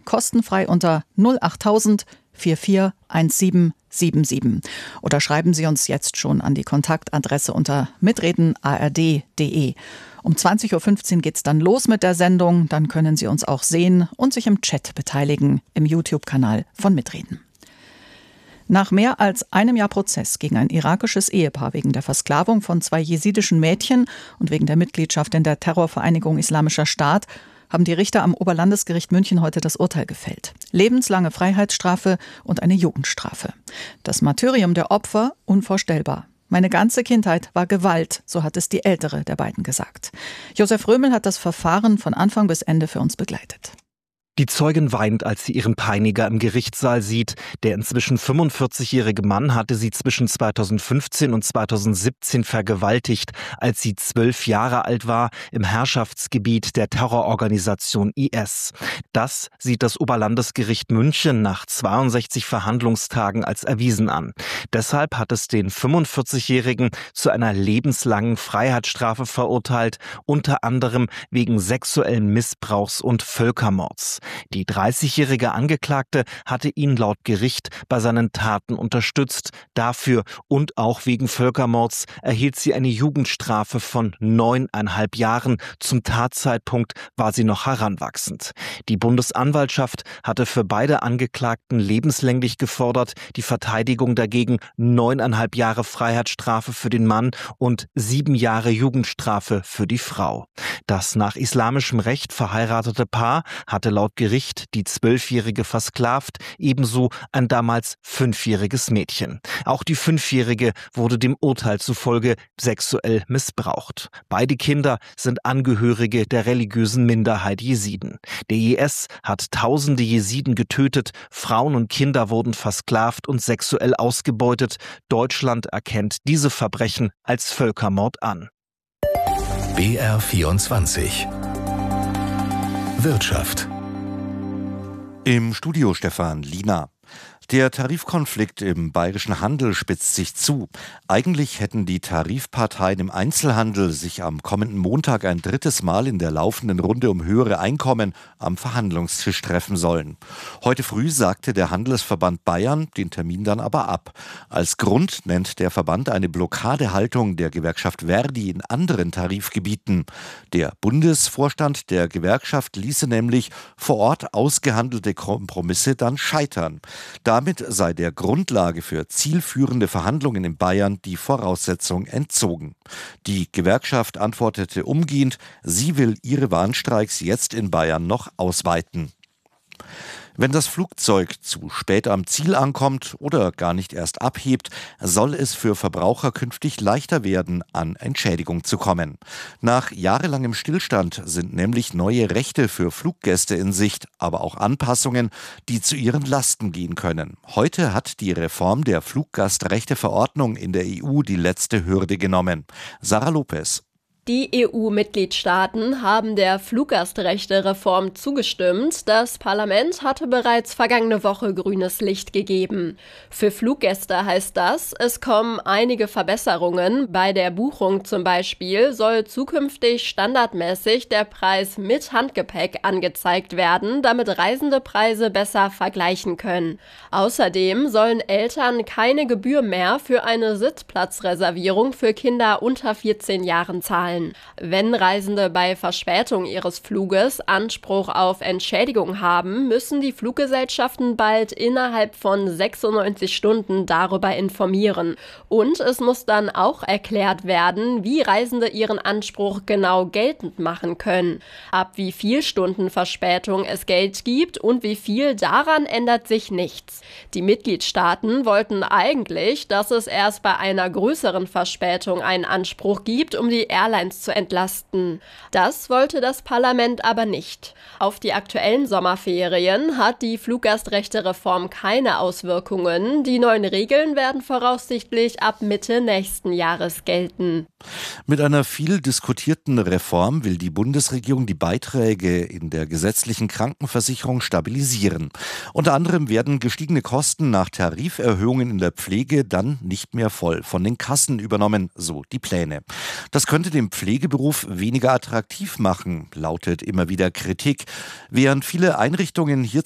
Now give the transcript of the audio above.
kostenfrei unter 08000 441777. Oder schreiben Sie uns jetzt schon an die Kontaktadresse unter mitreden@ard.de. Um 20.15 Uhr geht's dann los mit der Sendung. Dann können Sie uns auch sehen und sich im Chat beteiligen im YouTube-Kanal von Mitreden. Nach mehr als einem Jahr Prozess gegen ein irakisches Ehepaar wegen der Versklavung von 2 jesidischen Mädchen und wegen der Mitgliedschaft in der Terrorvereinigung Islamischer Staat haben die Richter am Oberlandesgericht München heute das Urteil gefällt. Lebenslange Freiheitsstrafe und eine Jugendstrafe. Das Martyrium der Opfer unvorstellbar. Meine ganze Kindheit war Gewalt, so hat es die ältere der beiden gesagt. Josef Römel hat das Verfahren von Anfang bis Ende für uns begleitet. Die Zeugin weint, als sie ihren Peiniger im Gerichtssaal sieht. Der inzwischen 45-jährige Mann hatte sie zwischen 2015 und 2017 vergewaltigt, als sie 12 Jahre alt war, im Herrschaftsgebiet der Terrororganisation IS. Das sieht das Oberlandesgericht München nach 62 Verhandlungstagen als erwiesen an. Deshalb hat es den 45-Jährigen zu einer lebenslangen Freiheitsstrafe verurteilt, unter anderem wegen sexuellen Missbrauchs und Völkermords. Die 30-jährige Angeklagte hatte ihn laut Gericht bei seinen Taten unterstützt. Dafür und auch wegen Völkermords erhielt sie eine Jugendstrafe von 9,5 Jahren. Zum Tatzeitpunkt war sie noch heranwachsend. Die Bundesanwaltschaft hatte für beide Angeklagten lebenslänglich gefordert, die Verteidigung dagegen 9,5 Jahre Freiheitsstrafe für den Mann und 7 Jahre Jugendstrafe für die Frau. Das nach islamischem Recht verheiratete Paar hatte laut Gericht die 12-Jährige versklavt, ebenso ein damals 5-jähriges Mädchen. Auch die 5-Jährige wurde dem Urteil zufolge sexuell missbraucht. Beide Kinder sind Angehörige der religiösen Minderheit Jesiden. Der IS hat tausende Jesiden getötet, Frauen und Kinder wurden versklavt und sexuell ausgebeutet. Deutschland erkennt diese Verbrechen als Völkermord an. BR24 Wirtschaft. Im Studio Stefan Liener. Der Tarifkonflikt im bayerischen Handel spitzt sich zu. Eigentlich hätten die Tarifparteien im Einzelhandel sich am kommenden Montag ein drittes Mal in der laufenden Runde um höhere Einkommen am Verhandlungstisch treffen sollen. Heute früh sagte der Handelsverband Bayern den Termin dann aber ab. Als Grund nennt der Verband eine Blockadehaltung der Gewerkschaft Verdi in anderen Tarifgebieten. Der Bundesvorstand der Gewerkschaft ließe nämlich vor Ort ausgehandelte Kompromisse dann scheitern. Damit sei der Grundlage für zielführende Verhandlungen in Bayern die Voraussetzung entzogen. Die Gewerkschaft antwortete umgehend, sie will ihre Warnstreiks jetzt in Bayern noch ausweiten. Wenn das Flugzeug zu spät am Ziel ankommt oder gar nicht erst abhebt, soll es für Verbraucher künftig leichter werden, an Entschädigung zu kommen. Nach jahrelangem Stillstand sind nämlich neue Rechte für Fluggäste in Sicht, aber auch Anpassungen, die zu ihren Lasten gehen können. Heute hat die Reform der Fluggastrechteverordnung in der EU die letzte Hürde genommen. Sarah Lopez. Die EU-Mitgliedstaaten haben der Fluggastrechte-Reform zugestimmt. Das Parlament hatte bereits vergangene Woche grünes Licht gegeben. Für Fluggäste heißt das, es kommen einige Verbesserungen. Bei der Buchung zum Beispiel soll zukünftig standardmäßig der Preis mit Handgepäck angezeigt werden, damit Reisende Preise besser vergleichen können. Außerdem sollen Eltern keine Gebühr mehr für eine Sitzplatzreservierung für Kinder unter 14 Jahren zahlen. Wenn Reisende bei Verspätung ihres Fluges Anspruch auf Entschädigung haben, müssen die Fluggesellschaften bald innerhalb von 96 Stunden darüber informieren. Und es muss dann auch erklärt werden, wie Reisende ihren Anspruch genau geltend machen können. Ab wie viel Stunden Verspätung es Geld gibt und wie viel, daran ändert sich nichts. Die Mitgliedstaaten wollten eigentlich, dass es erst bei einer größeren Verspätung einen Anspruch gibt, um die Airlines zu entlasten. Das wollte das Parlament aber nicht. Auf die aktuellen Sommerferien hat die Fluggastrechtereform keine Auswirkungen. Die neuen Regeln werden voraussichtlich ab Mitte nächsten Jahres gelten. Mit einer viel diskutierten Reform will die Bundesregierung die Beiträge in der gesetzlichen Krankenversicherung stabilisieren. Unter anderem werden gestiegene Kosten nach Tariferhöhungen in der Pflege dann nicht mehr voll von den Kassen übernommen, so die Pläne. Das könnte den Pflegeberuf weniger attraktiv machen, lautet immer wieder Kritik. Während viele Einrichtungen hierzulande